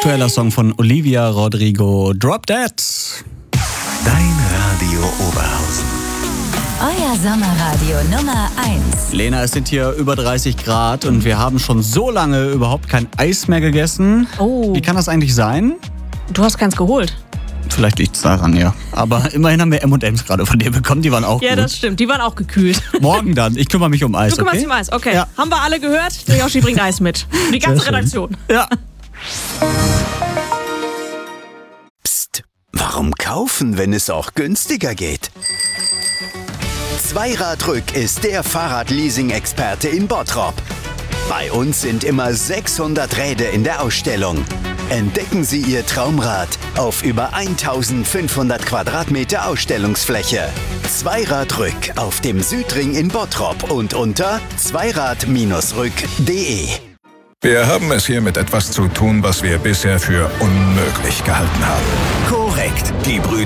Aktueller Song von Olivia Rodrigo, Drop Dead. Dein Radio Oberhausen. Euer Sommerradio Nummer 1. Lena, es sind hier über 30 Grad und wir haben schon so lange überhaupt kein Eis mehr gegessen. Oh. Wie kann das eigentlich sein? Du hast keins geholt. Vielleicht liegt es daran, ja. Aber immerhin haben wir M&M's gerade von dir bekommen, die waren auch Ja, gut. das stimmt. Die waren auch gekühlt. Morgen dann. Ich kümmere mich um Eis, Du kümmerst dich okay? um Eis. Okay. Ja. Haben wir alle gehört? Der Yoshi bringt Eis mit. Die ganze Sehr schön. Redaktion. Ja. Psst, warum kaufen, wenn es auch günstiger geht? Zweiradrück ist der Fahrradleasing-Experte in Bottrop. Bei uns sind immer 600 Räder in der Ausstellung. Entdecken Sie Ihr Traumrad auf über 1500 Quadratmeter Ausstellungsfläche. Zweiradrück auf dem Südring in Bottrop und unter zweirad-rück.de. Wir haben es hier mit etwas zu tun, was wir bisher für unmöglich gehalten haben. Korrekt, die Brüder